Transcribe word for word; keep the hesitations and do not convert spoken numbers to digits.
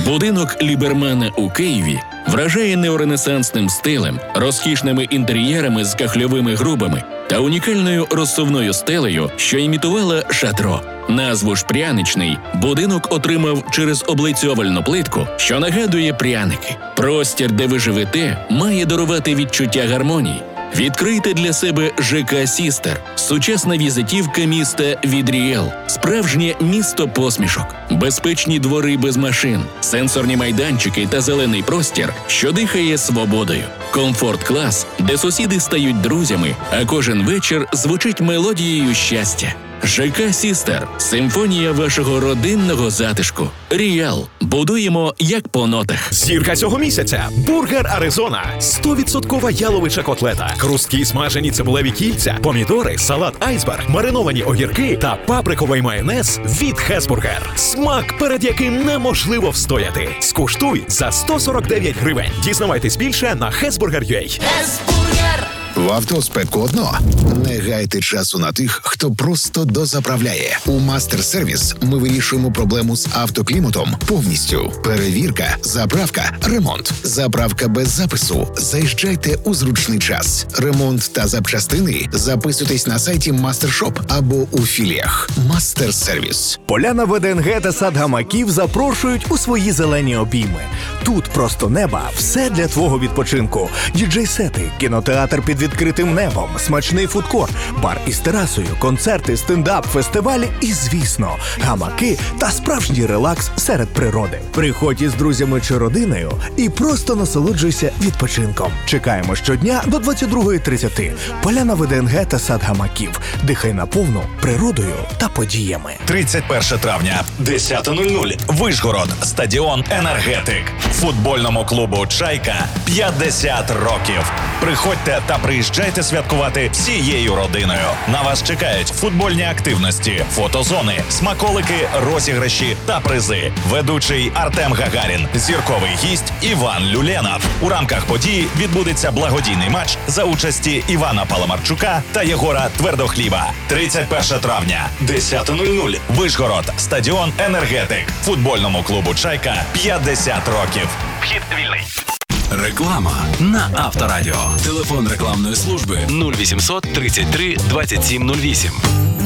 Будинок Лібермана у Києві вражає неоренесансним стилем, розкішними інтер'єрами з кахльовими грубами та унікальною розсувною стелею, що імітувала шатро. Назву ж «Пряничний» будинок отримав через облицьовальну плитку, що нагадує пряники. Простір, де ви живете, має дарувати відчуття гармонії. Відкрийте для себе ЖК «Сістер» – сучасна візитівка міста від Ріел, справжнє місто посмішок, безпечні двори без машин, сенсорні майданчики та зелений простір, що дихає свободою, комфорт-клас, де сусіди стають друзями, а кожен вечір звучить мелодією щастя. ЖК «Сістер» – симфонія вашого родинного затишку. Ріал. Будуємо як по нотах. Зірка цього місяця – бургер Аризона. сто відсотків яловича котлета, хрусткі смажені цибулеві кільця, помідори, салат айсберг, мариновані огірки та паприковий майонез від Хесбургер. Смак, перед яким неможливо встояти. Скуштуй за сто сорок дев'ять гривень. Дізнавайтесь більше на хесбургер крапка ю а. В автоспеку одно. Не гайте часу на тих, хто просто дозаправляє. У Мастер-сервіс ми вирішуємо проблему з автокліматом повністю. Перевірка, заправка, ремонт. Заправка без запису. Заїжджайте у зручний час. Ремонт та запчастини записуйтесь на сайті Мастершоп або у філіях. Мастер-сервіс. Поляна ВДНГ та сад гамаків запрошують у свої зелені обійми. Тут просто неба, все для твого відпочинку. Діджей-сети, кінотеатр під відкритим небом, смачний фудкор, бар із терасою, концерти, стендап, фестивалі і, звісно, гамаки та справжній релакс серед природи. Приходь із друзями чи родиною і просто насолоджуйся відпочинком. Чекаємо щодня до двадцять другої тридцять. Поляна ВДНГ та сад гамаків. Дихай наповну природою та подіями. тридцять перше травня, десята нуль нуль. Вишгород, стадіон «Енергетик». Футбольному клубу «Чайка» п'ятдесят років. Приходьте та приїжджайте святкувати всією родиною. На вас чекають футбольні активності, фотозони, смаколики, розіграші та призи. Ведучий Артем Гагарін, зірковий гість Іван Люленов. У рамках події відбудеться благодійний матч за участі Івана Паламарчука та Єгора Твердохліба. тридцять перше травня, десята нуль нуль. Вишгород, стадіон «Енергетик». Футбольному клубу «Чайка» п'ятдесят років. Вхід вільний. Реклама на Авторадіо. Телефон рекламної служби нуль вісімсот тридцять три двадцять сім нуль вісім.